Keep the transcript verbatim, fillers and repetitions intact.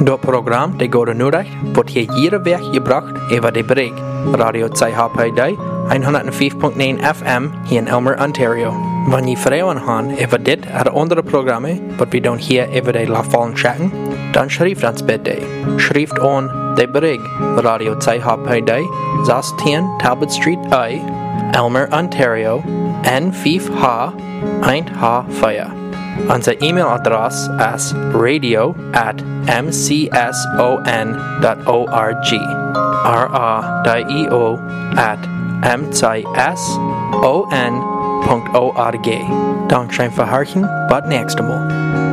Dat program de Goede Noordag wordt hier jede week gebracht over de bereik. Radio C H P D honderdvijf komma negen F M hier in Elmer, Ontario. Wanneer je vragen hebben over dit of andere programma, wat we doen hier over de lavallen chatten, dan schrijf ons bitte. Schrijf aan de bereik Radio C H P D zestien Talbot Street I, Elmer, Ontario, N vijf H one H vier. Onze e-mailadres is radio at m c s o n dot org. R A D I O at m c s o n dot org. Dank zijn verharking, tot nächste Mal.